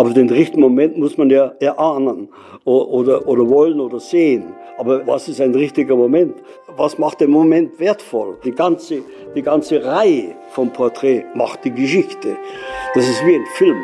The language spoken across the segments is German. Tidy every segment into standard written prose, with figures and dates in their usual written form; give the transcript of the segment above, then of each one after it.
Aber den richtigen Moment muss man ja erahnen oder wollen oder sehen. Aber was ist ein richtiger Moment? Was macht den Moment wertvoll? Die ganze Reihe vom Porträt macht die Geschichte. Das ist wie ein Film.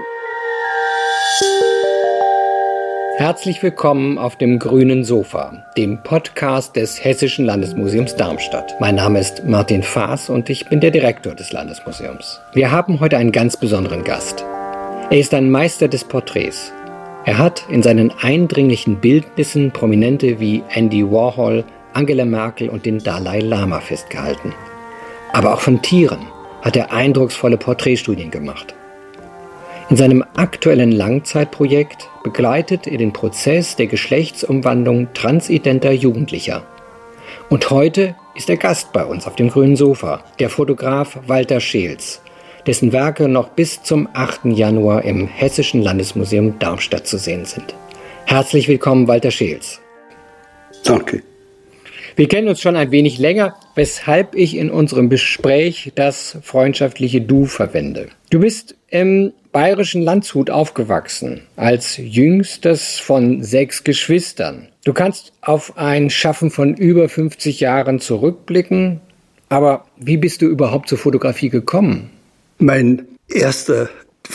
Herzlich willkommen auf dem grünen Sofa, dem Podcast des Hessischen Landesmuseums Darmstadt. Mein Name ist Martin Faas und ich bin der Direktor des Landesmuseums. Wir haben heute einen ganz besonderen Gast. Er ist ein Meister des Porträts. Er hat in seinen eindringlichen Bildnissen Prominente wie Andy Warhol, Angela Merkel und den Dalai Lama festgehalten. Aber auch von Tieren hat er eindrucksvolle Porträtstudien gemacht. In seinem aktuellen Langzeitprojekt begleitet er den Prozess der Geschlechtsumwandlung transidenter Jugendlicher. Und heute ist er Gast bei uns auf dem grünen Sofa, der Fotograf Walter Scheels, dessen Werke noch bis zum 8. Januar im Hessischen Landesmuseum Darmstadt zu sehen sind. Herzlich willkommen, Walter Scheels. Danke. Wir kennen uns schon ein wenig länger, weshalb ich in unserem Gespräch das freundschaftliche Du verwende. Du bist im bayerischen Landshut aufgewachsen, als jüngstes von 6 Geschwistern. Du kannst auf ein Schaffen von über 50 Jahren zurückblicken, aber wie bist du überhaupt zur Fotografie gekommen? Mein erster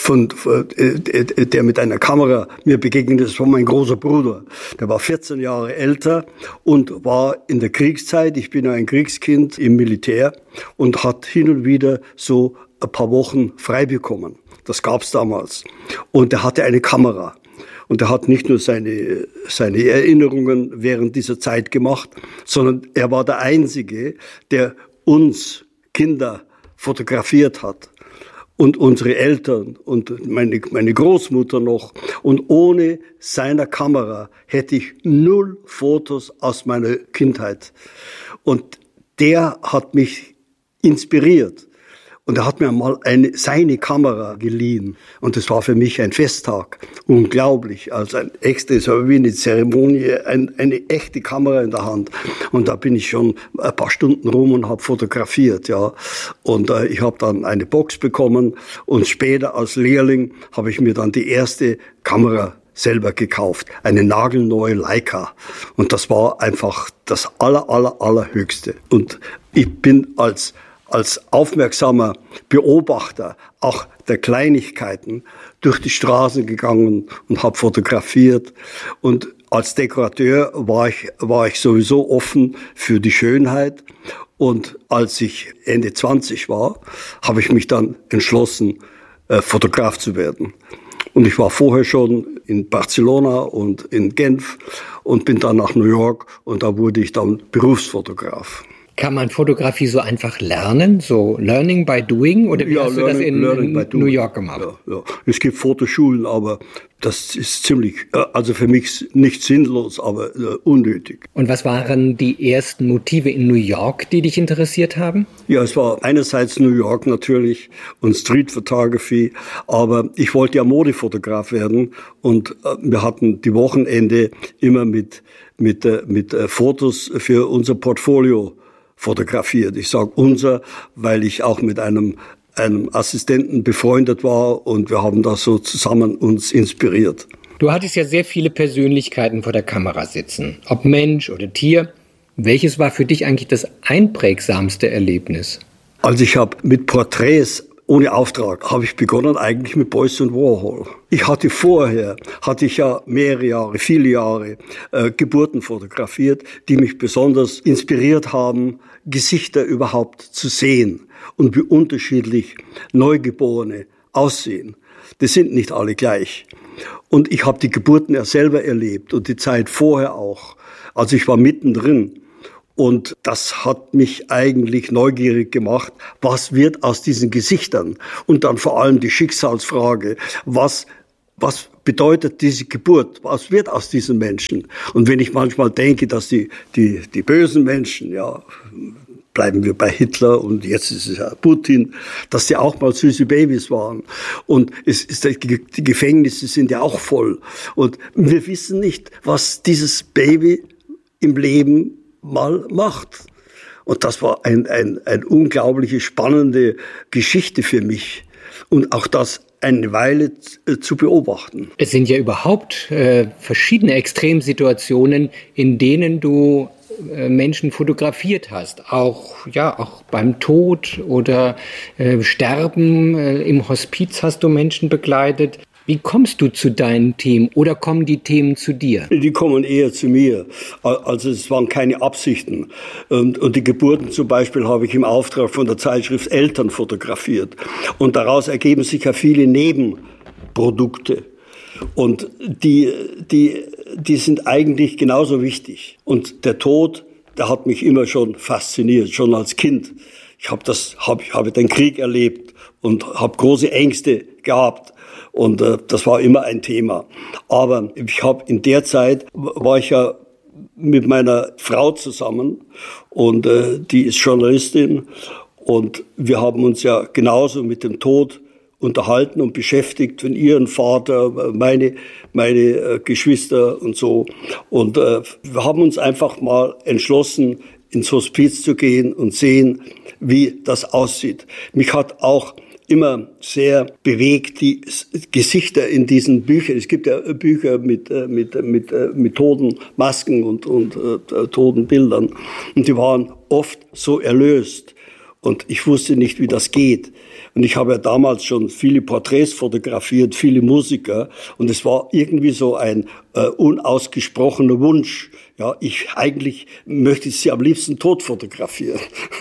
der mit einer Kamera mir begegnet ist, war mein großer Bruder. Der war 14 Jahre älter und war in der Kriegszeit, ich bin ja ein Kriegskind im Militär, und hat hin und wieder so ein paar Wochen frei bekommen. Das gab's damals. Und er hatte eine Kamera. Und er hat nicht nur seine Erinnerungen während dieser Zeit gemacht, sondern er war der Einzige, der uns Kinder fotografiert hat. Und unsere Eltern und meine Großmutter noch. Und ohne seiner Kamera hätte ich 0 Fotos aus meiner Kindheit. Und der hat mich inspiriert. Und er hat mir mal seine Kamera geliehen. Und das war für mich ein Festtag. Unglaublich. Also ein echtes, wie eine Zeremonie, eine echte Kamera in der Hand. Und da bin ich schon ein paar Stunden rum und habe fotografiert, ja. Und ich habe dann eine Box bekommen. Und später als Lehrling habe ich mir dann die erste Kamera selber gekauft. Eine nagelneue Leica. Und das war einfach das allerhöchste. Und ich bin als aufmerksamer Beobachter auch der Kleinigkeiten durch die Straßen gegangen und habe fotografiert. Und als Dekorateur war ich sowieso offen für die Schönheit. Und als ich Ende 20 war, habe ich mich dann entschlossen, Fotograf zu werden. Und ich war vorher schon in Barcelona und in Genf und bin dann nach New York und da wurde ich dann Berufsfotograf. Kann man Fotografie so einfach lernen, so Learning by Doing, oder wie hast du das in New York gemacht? Ja. Es gibt Fotoschulen, aber das ist also für mich nicht sinnlos, aber unnötig. Und was waren die ersten Motive in New York, die dich interessiert haben? Ja, es war einerseits New York natürlich und Street Photography, aber ich wollte ja Modefotograf werden und wir hatten die Wochenende immer mit Fotos für unser Portfolio fotografiert. Ich sage unser, weil ich auch mit einem Assistenten befreundet war und wir haben da so zusammen uns inspiriert. Du hattest ja sehr viele Persönlichkeiten vor der Kamera sitzen, ob Mensch oder Tier. Welches war für dich eigentlich das einprägsamste Erlebnis? Also ich habe mit Porträts ohne Auftrag habe ich begonnen eigentlich mit Beuys und Warhol. Vorher hatte ich ja viele Jahre Geburten fotografiert, die mich besonders inspiriert haben, Gesichter überhaupt zu sehen und wie unterschiedlich Neugeborene aussehen. Das sind nicht alle gleich. Und ich habe die Geburten ja selber erlebt und die Zeit vorher auch. Also ich war mittendrin. Und das hat mich eigentlich neugierig gemacht, was wird aus diesen Gesichtern? Und dann vor allem die Schicksalsfrage, was bedeutet diese Geburt? Was wird aus diesen Menschen? Und wenn ich manchmal denke, dass die bösen Menschen, ja, bleiben wir bei Hitler und jetzt ist es ja Putin, dass die auch mal süße Babys waren. Und die Gefängnisse sind ja auch voll. Und wir wissen nicht, was dieses Baby im Leben mal macht. Und das war eine unglaubliche, spannende Geschichte für mich. Und auch das eine Weile zu beobachten. Es sind ja überhaupt verschiedene Extremsituationen, in denen du Menschen fotografiert hast, auch beim Tod oder Sterben. Im Hospiz hast du Menschen begleitet. Wie kommst du zu deinen Themen oder kommen die Themen zu dir? Die kommen eher zu mir. Also es waren keine Absichten. Und die Geburten zum Beispiel habe ich im Auftrag von der Zeitschrift Eltern fotografiert. Und daraus ergeben sich ja viele Nebenprodukte. Und die sind eigentlich genauso wichtig. Und der Tod, der hat mich immer schon fasziniert, schon als Kind. Ich habe den Krieg erlebt und habe große Ängste gehabt. Und das war immer ein Thema. Aber in der Zeit war ich ja mit meiner Frau zusammen und die ist Journalistin. Und wir haben uns ja genauso mit dem Tod unterhalten und beschäftigt, von ihren Vater, meine Geschwister und so. Und wir haben uns einfach mal entschlossen, ins Hospiz zu gehen und sehen, wie das aussieht. Mich hat auch immer sehr bewegt die Gesichter in diesen Büchern. Es gibt ja Bücher mit toten Masken und toten Bildern. Und die waren oft so erlöst. Und ich wusste nicht, wie das geht. Und ich habe ja damals schon viele Porträts fotografiert, viele Musiker. Und es war irgendwie so ein unausgesprochener Wunsch. Ja, eigentlich möchte ich sie am liebsten tot fotografieren.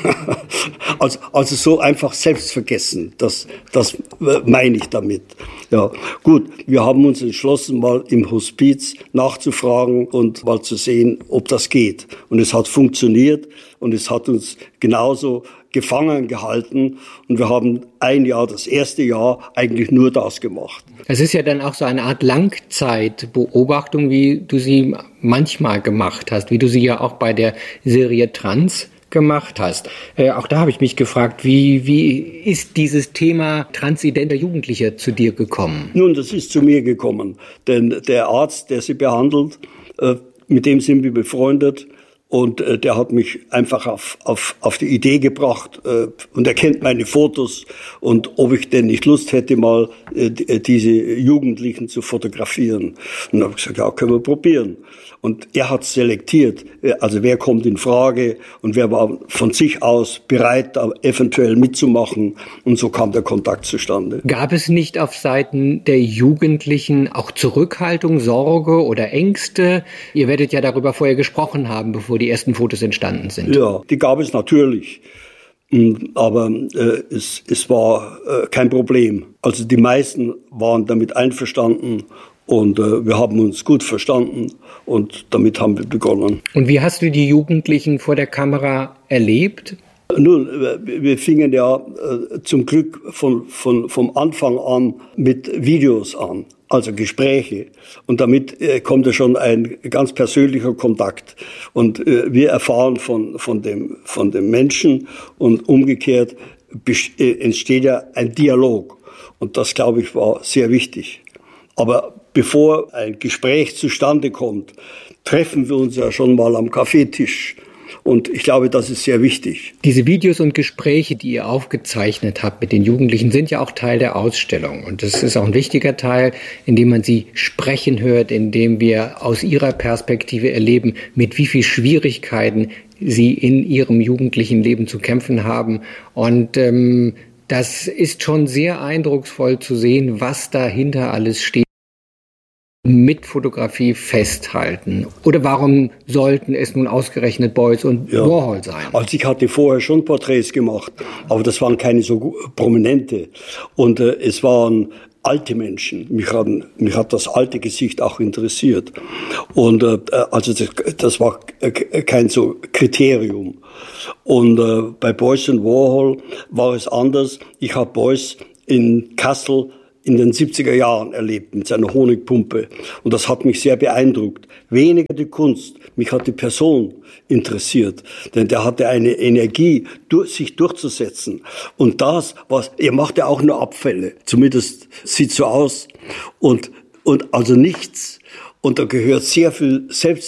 also so einfach selbstvergessen. Das meine ich damit. Ja, gut. Wir haben uns entschlossen, mal im Hospiz nachzufragen und mal zu sehen, ob das geht. Und es hat funktioniert und es hat uns genauso gefangen gehalten und wir haben das erste Jahr eigentlich nur das gemacht. Es ist ja dann auch so eine Art Langzeitbeobachtung, wie du sie manchmal gemacht hast, wie du sie ja auch bei der Serie Trans gemacht hast. Auch da habe ich mich gefragt, wie ist dieses Thema transidenter Jugendlicher zu dir gekommen? Nun, das ist zu mir gekommen, denn der Arzt, der sie behandelt, mit dem sind wir befreundet. Und der hat mich einfach auf die Idee gebracht und er kennt meine Fotos und ob ich denn nicht Lust hätte, mal diese Jugendlichen zu fotografieren. Und dann habe ich gesagt, ja, können wir probieren. Und er hat selektiert, also wer kommt in Frage und wer war von sich aus bereit, da eventuell mitzumachen. Und so kam der Kontakt zustande. Gab es nicht auf Seiten der Jugendlichen auch Zurückhaltung, Sorge oder Ängste? Ihr werdet ja darüber vorher gesprochen haben, bevor die ersten Fotos entstanden sind. Ja, die gab es natürlich. Aber es war kein Problem. Also die meisten waren damit einverstanden. Und wir haben uns gut verstanden und damit haben wir begonnen. Und wie hast du die Jugendlichen vor der Kamera erlebt? Nun, wir fingen ja zum Glück vom Anfang an mit Videos an, also Gespräche. Und damit kommt ja schon ein ganz persönlicher Kontakt. Und wir erfahren von dem Menschen und umgekehrt entsteht ja ein Dialog. Und das, glaube ich, war sehr wichtig. Aber bevor ein Gespräch zustande kommt, treffen wir uns ja schon mal am Kaffeetisch. Und ich glaube, das ist sehr wichtig. Diese Videos und Gespräche, die ihr aufgezeichnet habt mit den Jugendlichen, sind ja auch Teil der Ausstellung. Und das ist auch ein wichtiger Teil, in dem man sie sprechen hört, in dem wir aus ihrer Perspektive erleben, mit wie viel Schwierigkeiten sie in ihrem jugendlichen Leben zu kämpfen haben. Und das ist schon sehr eindrucksvoll zu sehen, was dahinter alles steht. Mit Fotografie festhalten? Oder warum sollten es nun ausgerechnet Beuys und Warhol sein? Also ich hatte vorher schon Porträts gemacht, aber das waren keine so prominente. Und es waren alte Menschen. Mich hat das alte Gesicht auch interessiert. Und also das war kein so Kriterium. Und bei Beuys und Warhol war es anders. Ich habe Beuys in Kassel in den 70er Jahren erlebt mit seiner Honigpumpe. Und das hat mich sehr beeindruckt. Weniger die Kunst, mich hat die Person interessiert. Denn der hatte eine Energie, sich durchzusetzen. Und er machte auch nur Abfälle. Zumindest sieht so aus. Und also nichts. Und da gehört sehr viel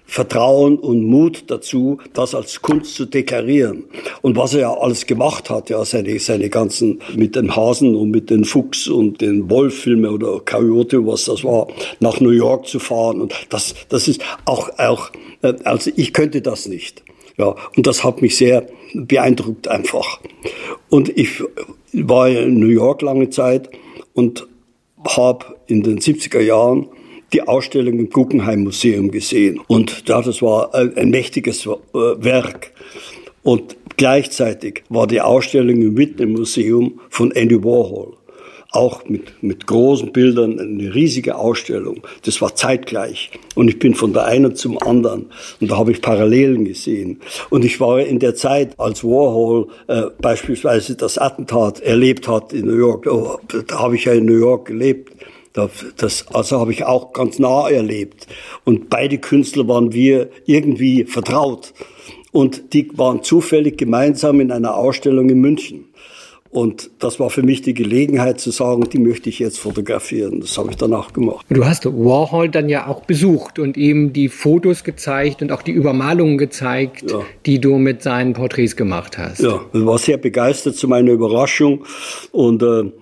Vertrauen und Mut dazu, das als Kunst zu deklarieren. Und was er ja alles gemacht hat, ja, seine ganzen, mit den Hasen und mit den Fuchs und den Wolf-Filme oder Coyote, was das war, nach New York zu fahren. Und das ist auch, also ich könnte das nicht. Ja, und das hat mich sehr beeindruckt einfach. Und ich war in New York lange Zeit und habe in den 70er Jahren die Ausstellung im Guggenheim Museum gesehen. Und ja, das war ein mächtiges Werk. Und gleichzeitig war die Ausstellung im Whitney Museum von Andy Warhol. Auch mit großen Bildern, eine riesige Ausstellung. Das war zeitgleich. Und ich bin von der einen zum anderen. Und da habe ich Parallelen gesehen. Und ich war in der Zeit, als Warhol beispielsweise das Attentat erlebt hat in New York. Oh, da habe ich ja in New York gelebt. Also habe ich auch ganz nah erlebt. Und beide Künstler waren wir irgendwie vertraut. Und die waren zufällig gemeinsam in einer Ausstellung in München. Und das war für mich die Gelegenheit zu sagen, die möchte ich jetzt fotografieren. Das habe ich dann auch gemacht. Du hast Warhol dann ja auch besucht und ihm die Fotos gezeigt und auch die Übermalungen gezeigt, ja, die du mit seinen Porträts gemacht hast. Ja, ich war sehr begeistert zu meiner Überraschung. Und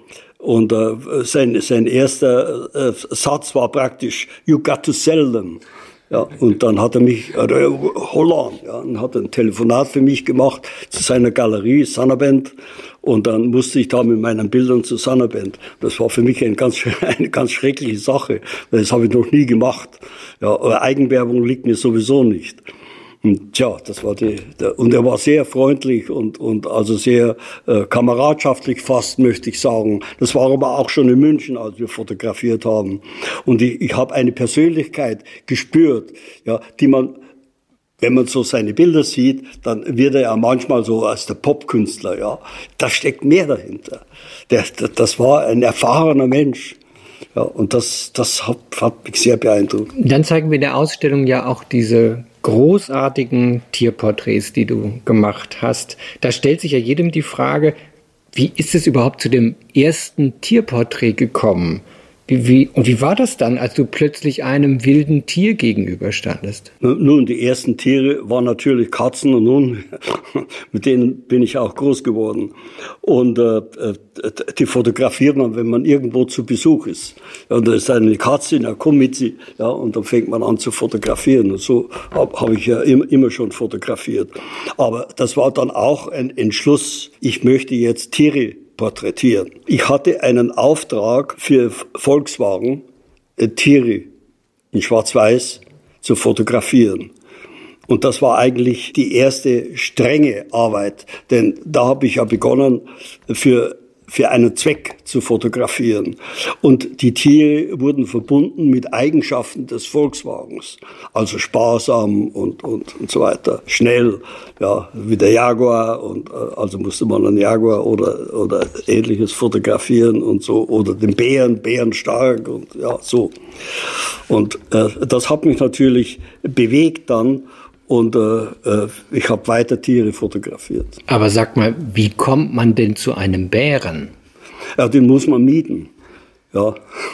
sein erster Satz war praktisch, "You got to sell them." Ja, und dann hat er mich, Holland, ja, und hat ein Telefonat für mich gemacht zu seiner Galerie, Sonnabend. Und dann musste ich da mit meinen Bildern zu Sonnabend. Das war für mich eine ganz schreckliche Sache. Das habe ich noch nie gemacht. Ja, Eigenwerbung liegt mir sowieso nicht. Und tja, das war und er war sehr freundlich und also sehr kameradschaftlich fast, möchte ich sagen. Das war aber auch schon in München, als wir fotografiert haben. Und ich habe eine Persönlichkeit gespürt, ja, die man, wenn man so seine Bilder sieht, dann wird er ja manchmal so als der Popkünstler, ja. Da steckt mehr dahinter. Das war ein erfahrener Mensch. Ja, und das hat mich sehr beeindruckt. Dann zeigen wir in der Ausstellung ja auch diese großartigen Tierporträts, die du gemacht hast. Da stellt sich ja jedem die Frage, wie ist es überhaupt zu dem ersten Tierporträt gekommen? Wie war das dann, als du plötzlich einem wilden Tier gegenüberstandest? Nun, die ersten Tiere waren natürlich Katzen und Hunde. Mit denen bin ich auch groß geworden. Und die fotografiert man, wenn man irgendwo zu Besuch ist. Ja, und da ist eine Katze, na komm mit sie. Ja, und dann fängt man an zu fotografieren. Und so habe ich ja immer schon fotografiert. Aber das war dann auch ein Entschluss, ich möchte jetzt Tiere porträtieren. Ich hatte einen Auftrag für Volkswagen, Tiere in Schwarz-Weiß zu fotografieren. Und das war eigentlich die erste strenge Arbeit, denn da habe ich ja begonnen, für einen Zweck zu fotografieren. Und die Tiere wurden verbunden mit Eigenschaften des Volkswagens. Also sparsam und so weiter. Schnell, ja, wie der Jaguar. Und also musste man einen Jaguar oder Ähnliches fotografieren und so. Oder den Bären stark und ja, so. Und das hat mich natürlich bewegt dann. Und ich habe weiter Tiere fotografiert. Aber sag mal, wie kommt man denn zu einem Bären? Ja, den muss man mieten. Ja,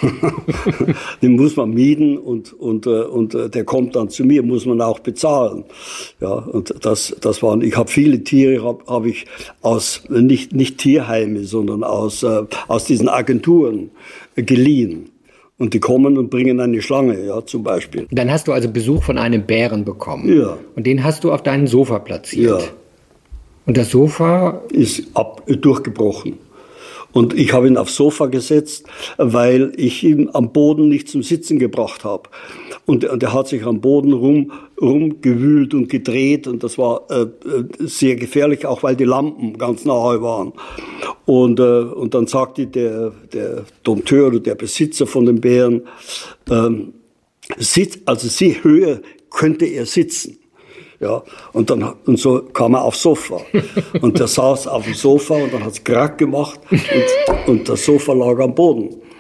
den muss man mieten und der kommt dann zu mir, muss man auch bezahlen. Ja, und das waren, ich habe viele Tiere, habe ich aus, nicht Tierheime, sondern aus diesen Agenturen geliehen. Und die kommen und bringen eine Schlange, ja, zum Beispiel. Dann hast du also Besuch von einem Bären bekommen. Ja. Und den hast du auf deinem Sofa platziert. Ja. Und das Sofa ist durchgebrochen. Und ich habe ihn aufs Sofa gesetzt, weil ich ihn am Boden nicht zum Sitzen gebracht habe. Und er hat sich am Boden rumgewühlt und gedreht. Und das war sehr gefährlich, auch weil die Lampen ganz nahe waren. Und dann sagte der Dompteur oder der Besitzer von den Bären, Höhe könnte er sitzen. Ja, und so kam er aufs Sofa. Und der saß auf dem Sofa und dann hat es Krack gemacht und das Sofa lag am Boden.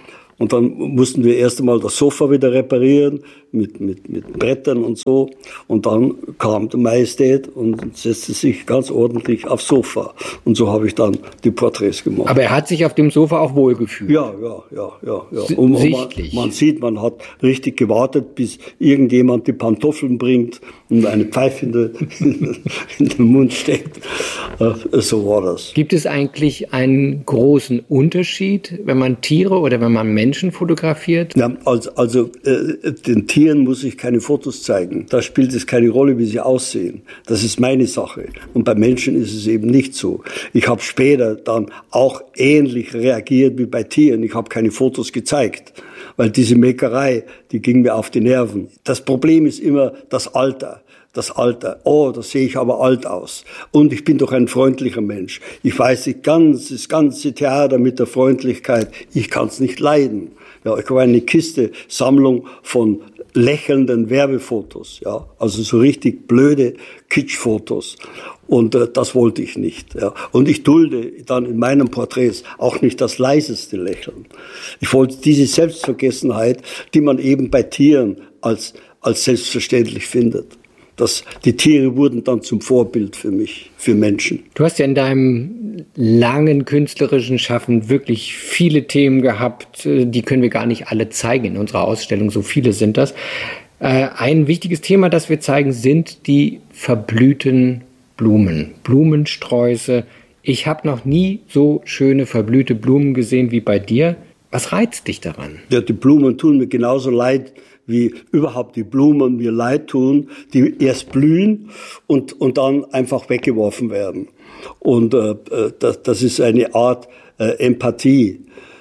Und dann mussten wir erst einmal das Sofa wieder reparieren mit Brettern und so. Und dann kam der Majestät und setzte sich ganz ordentlich aufs Sofa. Und so habe ich dann die Porträts gemacht. Aber er hat sich auf dem Sofa auch wohlgefühlt. Ja. Und sichtlich. Man sieht, man hat richtig gewartet, bis irgendjemand die Pantoffeln bringt und eine Pfeife in den Mund steckt. So war das. Gibt es eigentlich einen großen Unterschied, wenn man Tiere oder wenn man Menschen fotografiert? Ja, also den Tieren muss ich keine Fotos zeigen. Da spielt es keine Rolle, wie sie aussehen. Das ist meine Sache. Und bei Menschen ist es eben nicht so. Ich habe später dann auch ähnlich reagiert wie bei Tieren. Ich habe keine Fotos gezeigt, weil diese Meckerei, die ging mir auf die Nerven. Das Problem ist immer das Alter. Oh, da sehe ich aber alt aus. Und ich bin doch ein freundlicher Mensch. Ich weiß nicht das ganze Theater mit der Freundlichkeit, ich kann es nicht leiden. Ja, ich habe eine Sammlung von lächelnden Werbefotos, ja, also so richtig blöde Kitschfotos. Und das wollte ich nicht. Ja. Und ich dulde dann in meinen Porträts auch nicht das leiseste Lächeln. Ich wollte diese Selbstvergessenheit, die man eben bei Tieren als selbstverständlich findet. Die Tiere wurden dann zum Vorbild für mich, für Menschen. Du hast ja in deinem langen künstlerischen Schaffen wirklich viele Themen gehabt, die können wir gar nicht alle zeigen in unserer Ausstellung, so viele sind das. Ein wichtiges Thema, das wir zeigen, sind die verblühten Blumen, Blumensträuße. Ich habe noch nie so schöne verblühte Blumen gesehen wie bei dir. Was reizt dich daran? Ja, die Blumen tun mir genauso leid, wie überhaupt die Blumen mir leid tun, die erst blühen und dann einfach weggeworfen werden. Und das ist eine Art Empathie.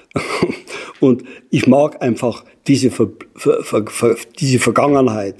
Und ich mag einfach diese Vergangenheit.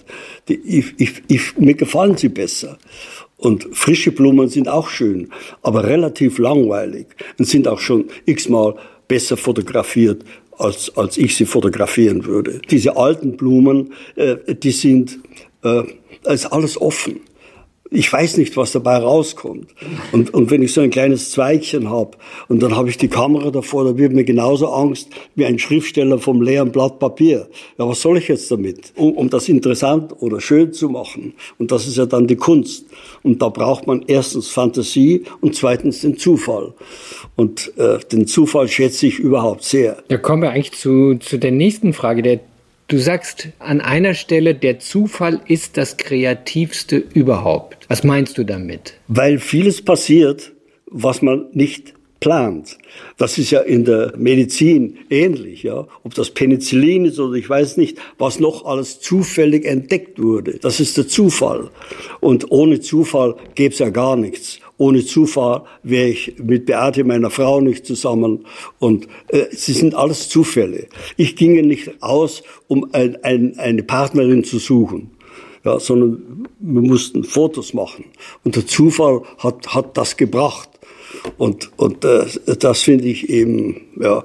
Mir gefallen sie besser. Und frische Blumen sind auch schön, aber relativ langweilig und sind auch schon x-mal besser fotografiert, als ich sie fotografieren würde. Diese alten Blumen, die sind, ist alles offen. Ich weiß nicht, was dabei rauskommt. Und wenn ich so ein kleines Zweigchen habe und dann habe ich die Kamera davor, da wird mir genauso Angst wie ein Schriftsteller vom leeren Blatt Papier. Ja, was soll ich jetzt damit? Um das interessant oder schön zu machen. Und das ist ja dann die Kunst. Und da braucht man erstens Fantasie und zweitens den Zufall. Und den Zufall schätze ich überhaupt sehr. Da kommen wir eigentlich zu der nächsten Frage. Du sagst an einer Stelle, der Zufall ist das Kreativste überhaupt. Was meinst du damit? Weil vieles passiert, was man nicht plant. Das ist ja in der Medizin ähnlich, ja. Ob das Penicillin ist oder ich weiß nicht, was noch alles zufällig entdeckt wurde. Das ist der Zufall. Und ohne Zufall gäbe es ja gar nichts. Ohne Zufall wäre ich mit Beate, meiner Frau, nicht zusammen. Und sie sind alles Zufälle. Ich ginge nicht aus, um eine Partnerin zu suchen, ja, sondern wir mussten Fotos machen. Und der Zufall hat das gebracht. Und das finde ich eben, ja,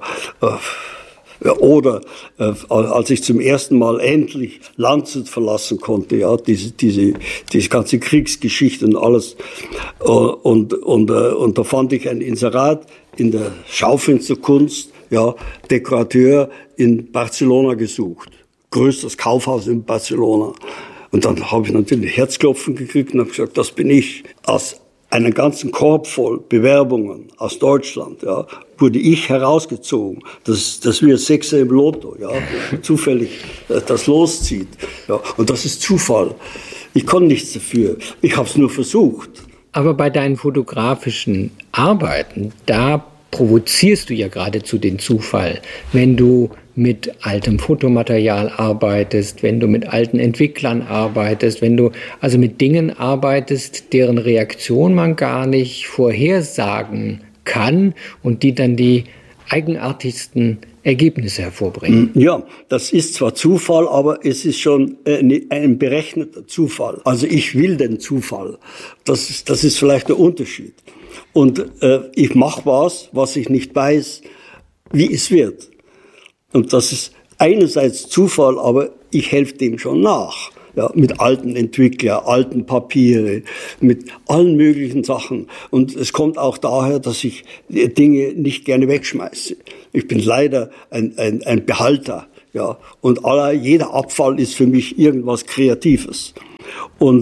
oder als ich zum ersten Mal endlich Landshut verlassen konnte, ja, diese ganze Kriegsgeschichte und alles, und da fand ich ein Inserat in der Schaufensterkunst, ja, Dekorateur in Barcelona gesucht, größtes Kaufhaus in Barcelona. Und dann habe ich natürlich Herzklopfen gekriegt und habe gesagt, das bin ich. Aus einen ganzen Korb voll Bewerbungen aus Deutschland, ja, wurde ich herausgezogen. Das wie ein Sechser im Lotto, ja, zufällig das loszieht. Ja, und das ist Zufall. Ich konnte nichts dafür. Ich habe es nur versucht. Aber bei deinen fotografischen Arbeiten, da provozierst du ja geradezu den Zufall, wenn du mit altem Fotomaterial arbeitest, wenn du mit alten Entwicklern arbeitest, wenn du also mit Dingen arbeitest, deren Reaktion man gar nicht vorhersagen kann und die dann die eigenartigsten Ergebnisse hervorbringen. Ja, das ist zwar Zufall, aber es ist schon ein berechneter Zufall. Also ich will den Zufall. Das ist vielleicht der Unterschied. Und ich mache was ich nicht weiß, wie es wird. Und das ist einerseits Zufall, aber ich helfe dem schon nach. ja, mit alten Entwicklern, alten Papiere, mit allen möglichen Sachen. Und es kommt auch daher, dass ich Dinge nicht gerne wegschmeiße. Ich bin leider ein Behalter, ja. Und jeder Abfall ist für mich irgendwas Kreatives. Und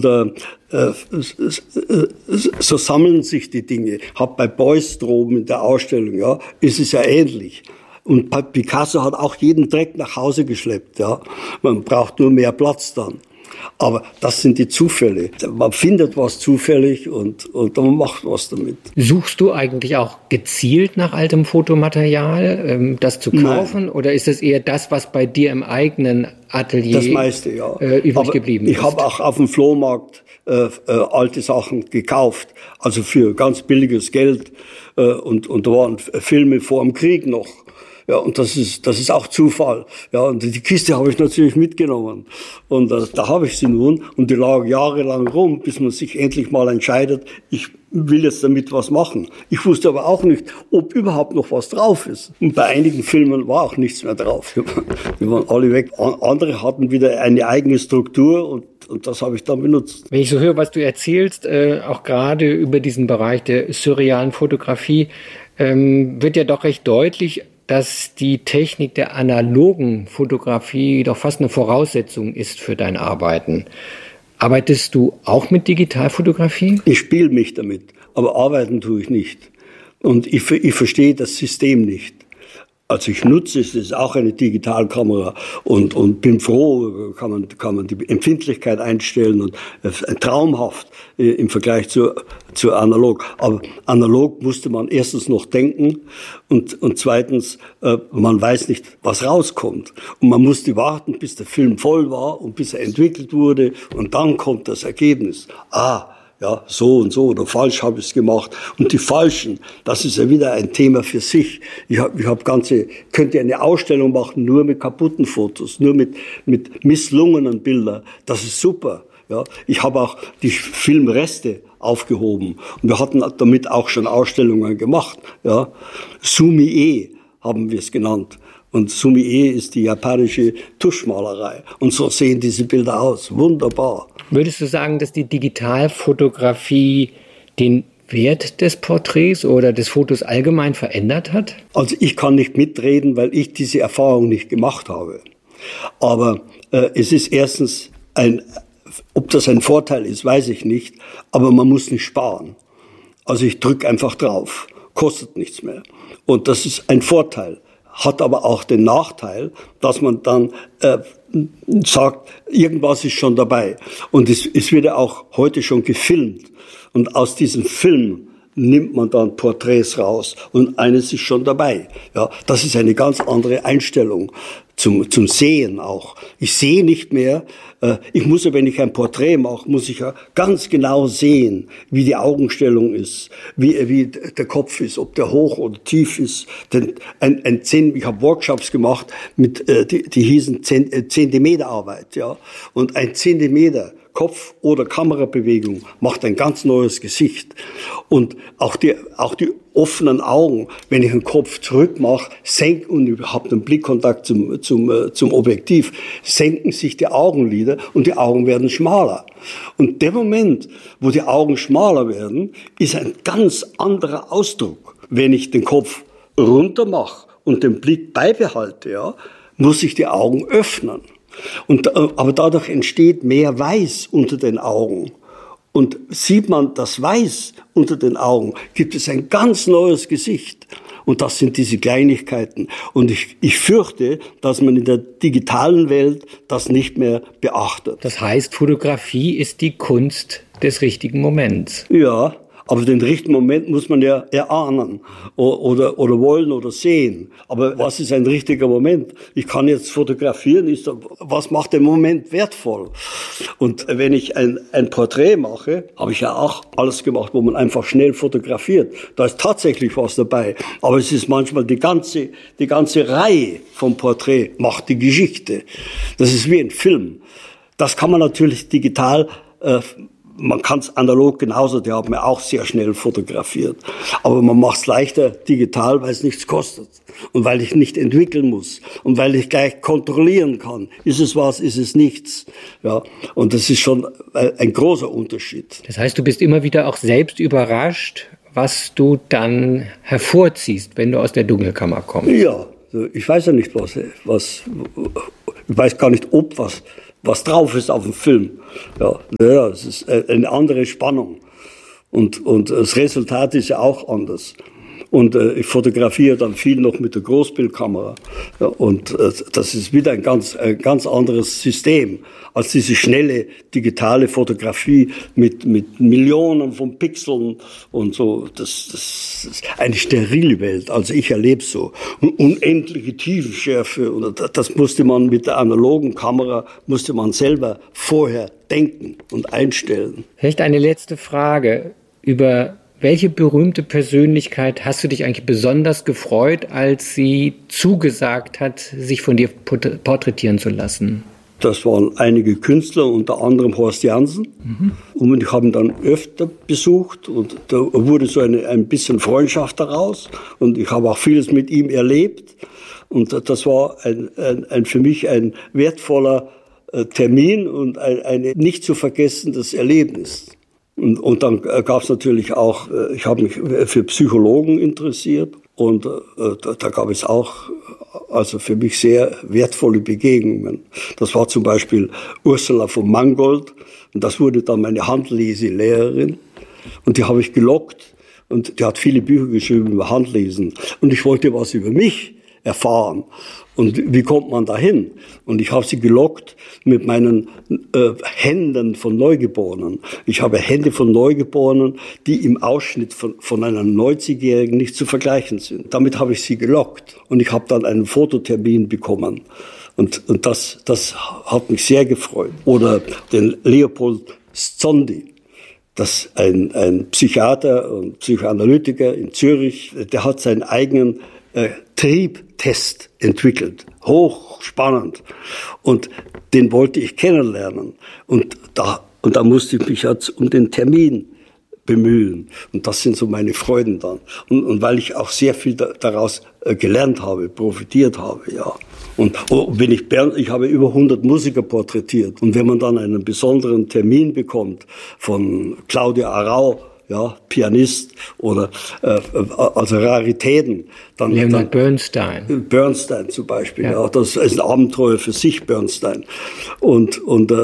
so sammeln sich die Dinge. Hab bei Beuys droben in der Ausstellung, ja, ist es ja ähnlich. Und Picasso hat auch jeden Dreck nach Hause geschleppt, ja. Man braucht nur mehr Platz dann. Aber das sind die Zufälle. Man findet was zufällig und man macht was damit. Suchst du eigentlich auch gezielt nach altem Fotomaterial, das zu kaufen? Nein. Oder ist es eher das, was bei dir im eigenen Atelier das meiste, ja. Übrig geblieben ist? Ich habe auch auf dem Flohmarkt alte Sachen gekauft, also für ganz billiges Geld. Und da waren Filme vor dem Krieg noch. Ja, und das ist auch Zufall. Ja, und die Kiste habe ich natürlich mitgenommen. Und da habe ich sie nun. Und die lag jahrelang rum, bis man sich endlich mal entscheidet, ich will jetzt damit was machen. Ich wusste aber auch nicht, ob überhaupt noch was drauf ist. Und bei einigen Filmen war auch nichts mehr drauf. Die waren alle weg. Andere hatten wieder eine eigene Struktur und das habe ich dann benutzt. Wenn ich so höre, was du erzählst, auch gerade über diesen Bereich der surrealen Fotografie, wird ja doch recht deutlich, dass die Technik der analogen Fotografie doch fast eine Voraussetzung ist für dein Arbeiten. Arbeitest du auch mit Digitalfotografie? Ich spiele mich damit, aber arbeiten tue ich nicht. Und ich verstehe das System nicht. Also ich nutze es, das ist auch eine Digitalkamera und bin froh, kann man die Empfindlichkeit einstellen und traumhaft im Vergleich zu analog. Aber analog musste man erstens noch denken und zweitens, man weiß nicht, was rauskommt. Und man musste warten, bis der Film voll war und bis er entwickelt wurde und dann kommt das Ergebnis. Ja, so und so oder falsch habe ich es gemacht. Und die Falschen, das ist ja wieder ein Thema für sich. Ich könnte eine Ausstellung machen, nur mit kaputten Fotos, nur mit misslungenen Bildern. Das ist super. Ja, ich habe auch die Filmreste aufgehoben. Und wir hatten damit auch schon Ausstellungen gemacht. Ja, Sumi-e haben wir es genannt. Und Sumi-e ist die japanische Tuschmalerei. Und so sehen diese Bilder aus. Wunderbar. Würdest du sagen, dass die Digitalfotografie den Wert des Porträts oder des Fotos allgemein verändert hat? Also ich kann nicht mitreden, weil ich diese Erfahrung nicht gemacht habe. Aber es ist erstens ob das ein Vorteil ist, weiß ich nicht. Aber man muss nicht sparen. Also ich drücke einfach drauf. Kostet nichts mehr. Und das ist ein Vorteil. Hat aber auch den Nachteil, dass man dann sagt, irgendwas ist schon dabei. Und es wird ja auch heute schon gefilmt. Und aus diesem Film nimmt man dann Porträts raus. Und eines ist schon dabei. Ja, das ist eine ganz andere Einstellung zum Sehen auch. Ich sehe nicht mehr. Ich muss ja, wenn ich ein Porträt mache, muss ich ja ganz genau sehen, wie die Augenstellung ist, wie der Kopf ist, ob der hoch oder tief ist. Denn ich habe Workshops gemacht die hießen Zentimeterarbeit, ja. Und ein Zentimeter Kopf- oder Kamerabewegung macht ein ganz neues Gesicht. Und auch die offenen Augen, wenn ich den Kopf zurück mache, und ich habe den Blickkontakt zum Objektiv, senken sich die Augenlider und die Augen werden schmaler. Und der Moment, wo die Augen schmaler werden, ist ein ganz anderer Ausdruck. Wenn ich den Kopf runter mache und den Blick beibehalte, ja, muss ich die Augen öffnen. Aber dadurch entsteht mehr Weiß unter den Augen. Und sieht man das Weiß unter den Augen, gibt es ein ganz neues Gesicht. Und das sind diese Kleinigkeiten. Und ich fürchte, dass man in der digitalen Welt das nicht mehr beachtet. Das heißt, Fotografie ist die Kunst des richtigen Moments. Ja. Aber den richtigen Moment muss man ja erahnen oder wollen oder sehen. Aber was ist ein richtiger Moment? Ich kann jetzt fotografieren, was macht den Moment wertvoll? Und wenn ich ein Porträt mache, habe ich ja auch alles gemacht, wo man einfach schnell fotografiert. Da ist tatsächlich was dabei. Aber es ist manchmal die ganze Reihe vom Porträt macht die Geschichte. Das ist wie ein Film. Das kann man natürlich digital man kann es analog genauso, die haben ja auch sehr schnell fotografiert. Aber man macht es leichter digital, weil es nichts kostet. Und weil ich nicht entwickeln muss. Und weil ich gleich kontrollieren kann. Ist es was, ist es nichts. Ja. Und das ist schon ein großer Unterschied. Das heißt, du bist immer wieder auch selbst überrascht, was du dann hervorziehst, wenn du aus der Dunkelkammer kommst. Ja, ich weiß ja nicht, was ich weiß gar nicht, ob was drauf ist auf dem Film. Ja, es ist eine andere Spannung. Und das Resultat ist ja auch anders. Und ich fotografiere dann viel noch mit der Großbildkamera. Ja, und das ist wieder ein ganz anderes System als diese schnelle digitale Fotografie mit Millionen von Pixeln und so. Das ist eine sterile Welt. Also ich erlebe es so. Unendliche Tiefenschärfe. Und das musste man mit der analogen Kamera, musste man selber vorher denken und einstellen. Vielleicht eine letzte Frage. Über welche berühmte Persönlichkeit hast du dich eigentlich besonders gefreut, als sie zugesagt hat, sich von dir porträtieren zu lassen? Das waren einige Künstler, unter anderem Horst Janssen. Und ich habe ihn dann öfter besucht und da wurde so ein bisschen Freundschaft daraus. Und ich habe auch vieles mit ihm erlebt. Und das war für mich ein wertvoller Termin und ein nicht zu vergessenes Erlebnis. Und dann gab es natürlich auch, ich habe mich für Psychologen interessiert und da gab es auch also für mich sehr wertvolle Begegnungen. Das war zum Beispiel Ursula von Mangold und das wurde dann meine Handleselehrerin und die habe ich gelockt und die hat viele Bücher geschrieben über Handlesen und ich wollte was über mich erfahren. Und wie kommt man dahin? Und ich habe sie gelockt mit meinen Händen von Neugeborenen. Ich habe Hände von Neugeborenen, die im Ausschnitt von einem 90-Jährigen nicht zu vergleichen sind. Damit habe ich sie gelockt. Und ich habe dann einen Fototermin bekommen. Und das hat mich sehr gefreut. Oder den Leopold Szondi. Das ist ein Psychiater und Psychoanalytiker in Zürich. Der hat seinen eigenen Triebtest entwickelt. Hochspannend. Und den wollte ich kennenlernen. Und da musste ich mich jetzt um den Termin bemühen. Und das sind so meine Freuden dann. Und weil ich auch sehr viel daraus gelernt habe, profitiert habe, ja. Und ich habe über 100 Musiker porträtiert. Und wenn man dann einen besonderen Termin bekommt von Claudia Arrau, ja, Pianist oder also Raritäten. Dann Leonard Bernstein. Bernstein zum Beispiel, ja, das ist ein Abenteuer für sich, Bernstein. Und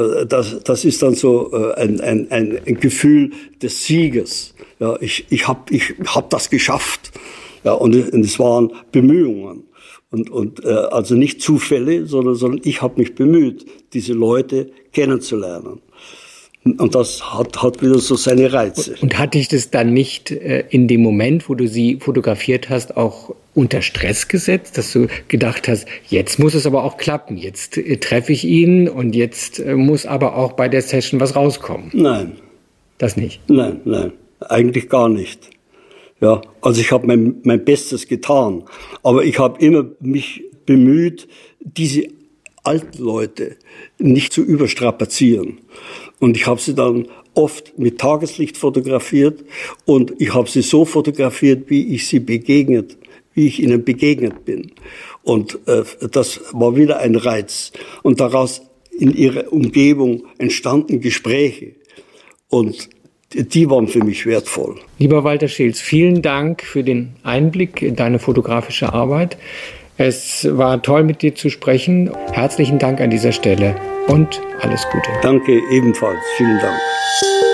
das ist dann so ein Gefühl des Sieges. Ja, ich hab das geschafft. Ja, und es waren Bemühungen. Und also nicht Zufälle, sondern ich habe mich bemüht, diese Leute kennenzulernen. Und das hat wieder so seine Reize. Und hat dich das dann nicht in dem Moment, wo du sie fotografiert hast, auch unter Stress gesetzt, dass du gedacht hast, jetzt muss es aber auch klappen, jetzt treffe ich ihn und jetzt muss aber auch bei der Session was rauskommen? Nein. Das nicht? Nein, eigentlich gar nicht. Ja, also ich habe mein Bestes getan, aber ich habe immer mich bemüht, diese alten Leute nicht zu überstrapazieren. Und ich habe sie dann oft mit Tageslicht fotografiert und ich habe sie so fotografiert, wie ich ihnen begegnet bin. Und das war wieder ein Reiz. Und daraus in ihrer Umgebung entstanden Gespräche. Und die waren für mich wertvoll. Lieber Walter Scheels, vielen Dank für den Einblick in deine fotografische Arbeit. Es war toll, mit dir zu sprechen. Herzlichen Dank an dieser Stelle und alles Gute. Danke ebenfalls. Vielen Dank.